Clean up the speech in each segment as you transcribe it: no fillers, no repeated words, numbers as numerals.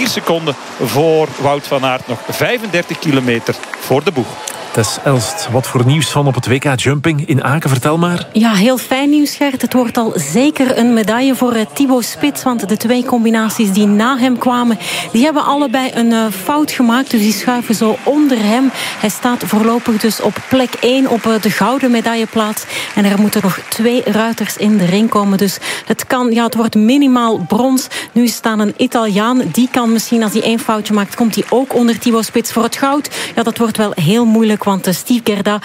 4 seconden voor Wout van Aert. Nog 35 kilometer voor de boeg. Tess Elst, wat voor nieuws van op het WK Jumping in Aken? Vertel maar. Ja, heel fijn nieuws, Gert. Het wordt al zeker een medaille voor Thibaut Spits. Want de 2 combinaties die na hem kwamen, die hebben allebei een fout gemaakt. Dus die schuiven zo onder hem. Hij staat voorlopig dus op plek 1 op de gouden medailleplaats. En er moeten nog 2 ruiters in de ring komen. Dus het wordt minimaal brons. Nu staat een Italiaan. Die kan misschien, als hij 1 foutje maakt, komt hij ook onder Thibaut Spits voor het goud. Ja, dat wordt wel heel moeilijk. Want Steve Gerda,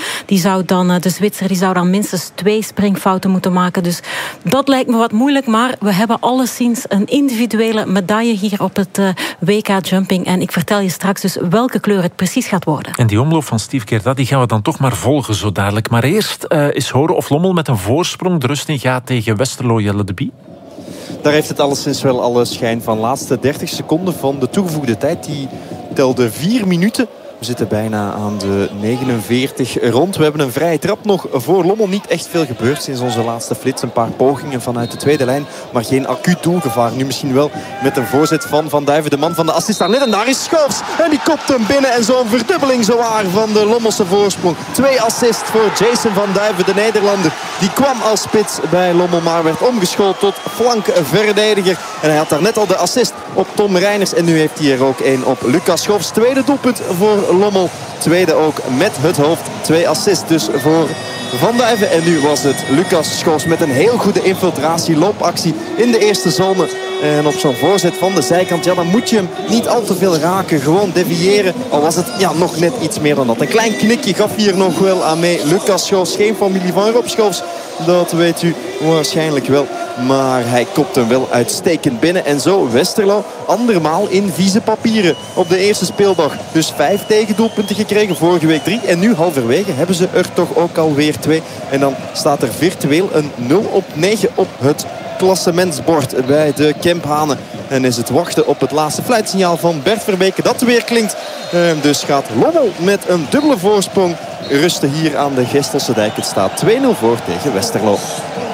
de Zwitser, die zou dan minstens 2 springfouten moeten maken. Dus dat lijkt me wat moeilijk. Maar we hebben alleszins een individuele medaille hier op het WK Jumping. En ik vertel je straks dus welke kleur het precies gaat worden. En die omloop van Steve Gerda, die gaan we dan toch maar volgen zo dadelijk. Maar eerst is Horen of Lommel met een voorsprong de rust in gaat tegen Westerlo. Jelle de Bie. Daar heeft het alleszins wel alle schijn van. Laatste 30 seconden van de toegevoegde tijd. Die telde 4 minuten. We zitten bijna aan de 49 rond. We hebben een vrije trap nog voor Lommel. Niet echt veel gebeurd sinds onze laatste flits. Een paar pogingen vanuit de tweede lijn. Maar geen acuut doelgevaar. Nu misschien wel met een voorzet van Van Duiven. De man van de assist aan en daar is Schoofs. En die kopt hem binnen. En zo'n verdubbeling zowaar van de Lommelse voorsprong. 2 assists voor Jason Van Duiven, de Nederlander. Die kwam als spits bij Lommel. Maar werd omgeschoold tot flankverdediger. En hij had daar net al de assist op Tom Reiners. En nu heeft hij er ook 1 op Lucas Schoofs. Tweede doelpunt voor Lommel. Tweede ook met het hoofd. 2 assists dus voor Van Duiven. En nu was het Lucas Schoofs met een heel goede infiltratie, loopactie in de eerste zone. En op zo'n voorzet van de zijkant, ja, dan moet je hem niet al te veel raken. Gewoon deviëren. Al was het nog net iets meer dan dat. Een klein knikje gaf hier nog wel aan mee. Lucas Schoofs, geen familie van Rob Schoofs. Dat weet u waarschijnlijk wel. Maar hij kopt hem wel uitstekend binnen. En zo Westerlo andermaal in vieze papieren op de eerste speeldag. Dus 5 tegendoelpunten gekregen, vorige week 3. En nu halverwege hebben ze er toch ook alweer 2. En dan staat er virtueel een 0-9 op het klassementsbord bij de Kemphanen. En is het wachten op het laatste fluitsignaal van Bert Verbeke dat weer klinkt. Dus gaat Lommel met een dubbele voorsprong rusten hier aan de Gestelse Dijk. Het staat 2-0 voor tegen Westerlo.